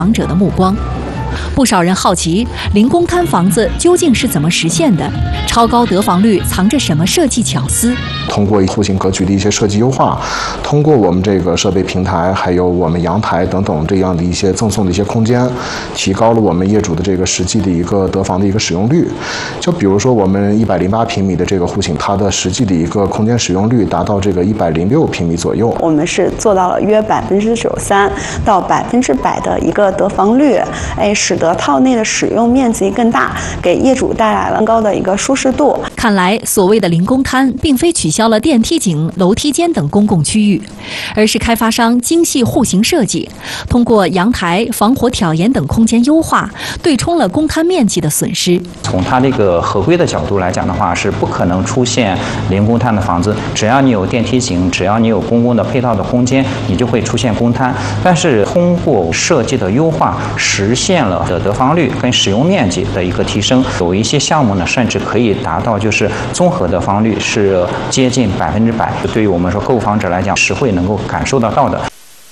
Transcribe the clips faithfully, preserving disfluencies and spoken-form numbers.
访者的目光。不少人好奇，零公摊房子究竟是怎么实现的？超高得房率藏着什么设计巧思？ 通过户型格局的一些设计优化，通过我们这个设备平台，还有我们阳台等等这样的一些赠送的一些空间，提高了我们业主的这个实际的一个得房的一个使用率。就比如说我们一百零八平米的这个户型，它的实际的一个空间使用率达到这个一百零六平米左右。 我们是做到了约百分之九十三到百分之百的一个得房率，哎，使得套内的使用面积更大，给业主带来了更高的一个舒适度。 看来，所谓的零公摊，并非取消了电梯井、楼梯间等公共区域，而是开发商精细户型设计，通过阳台、防火挑檐等空间优化，对冲了公摊面积的损失。 从它这个合规的角度来讲的话，是不可能出现零公摊的房子。只要你有电梯井，只要你有公共的配套的空间，你就会出现公摊。但是通过设计的优化，实现了的得房率跟使用面积的一个提升。有一些项目呢，甚至可以达到就是综合得房率是接近百分之百。对于我们说购房者来讲，是会能够感受得到的。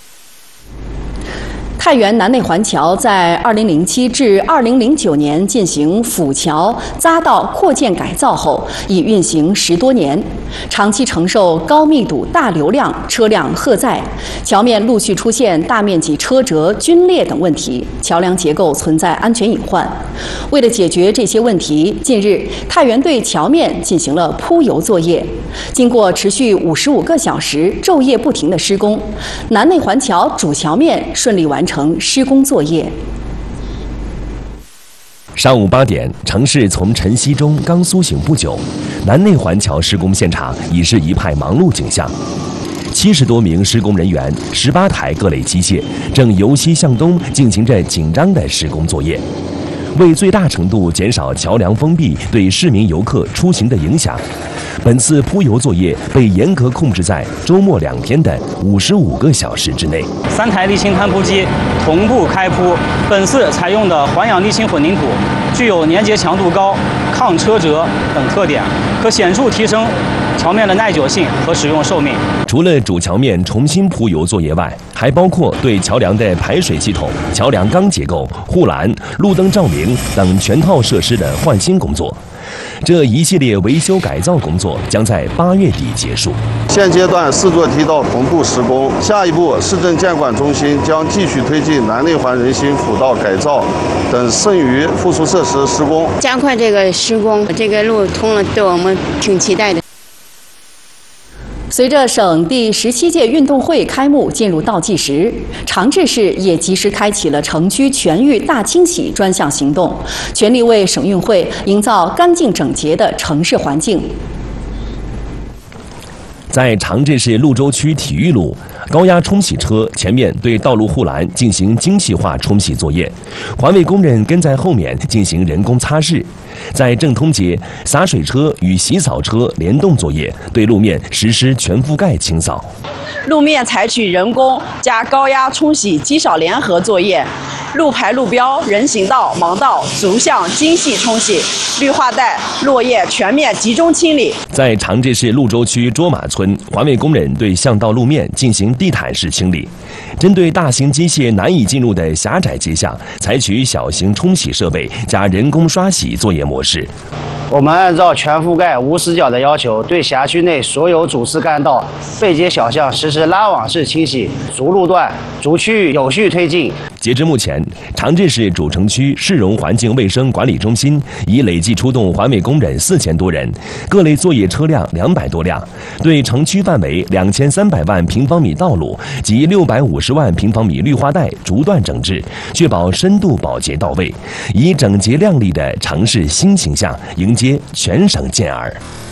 太原南内环桥在二零零七至二零零九年进行辅桥、匝道扩建改造后，已运行十多年，长期承受高密度、大流量车辆荷载，桥面陆续出现大面积车辙、龟裂等问题，桥梁结构存在安全隐患。为了解决这些问题，近日太原对桥面进行了铺油作业。经过持续五十五个小时昼夜不停的施工，南内环桥主桥面顺利完成施工作业。 上午八点，城市从晨曦中刚苏醒不久，南内环桥施工现场已是一派忙碌景象。七十多名施工人员，十八台各类机械正由西向东进行着紧张的施工作业。为最大程度减少桥梁封闭对市民游客出行的影响，本次铺油作业被严格控制在周末两天的五十五个小时之内。 三台沥青摊铺机同步开铺，本次采用的环氧沥青混凝土具有粘结强度高、抗车辙等特点，可显著提升桥面的耐久性和使用寿命。 除了主桥面重新铺油作业外，还包括对桥梁的排水系统、桥梁钢结构、护栏、路灯照明等全套设施的换新工作。这一系列维修改造工作将在八月底结束。 现阶段四座梯道同步施工，下一步市政监管中心将继续推进南内环人行辅道改造等剩余附属设施施工， 加快这个施工。这个路通了，对我们挺期待的。 随着省第十七届运动会开幕进入倒计时，长治市也及时开启了城区全域大清洗专项行动，全力为省运会营造干净整洁的城市环境。 在长治市潞州区体育路，高压冲洗车前面对道路护栏进行精细化冲洗作业，环卫工人跟在后面进行人工擦拭。在正通街，洒水车与洗扫车联动作业，对路面实施全覆盖清扫。 路面采取人工加高压冲洗机扫联合作业，路牌、路标、人行道、盲道逐项精细冲洗，绿化带、落叶全面集中清理。 在长治市潞州区卓玛村，环卫工人对巷道路面进行地毯式清理。针对大型机械难以进入的狭窄街巷，采取小型冲洗设备加人工刷洗作业模式。 我们按照全覆盖无死角的要求，对辖区内所有主次干道、背街小巷实施拉网式清洗，逐路段、逐区域有序推进。 截至目前，长治市主城区市容环境卫生管理中心已累计出动环卫工人四千多人，各类作业车辆两百多辆，对城区范围两千三百万平方米道路及六百五十万平方米绿化带逐段整治，确保深度保洁到位，以整洁亮丽的城市新形象迎接全省健儿。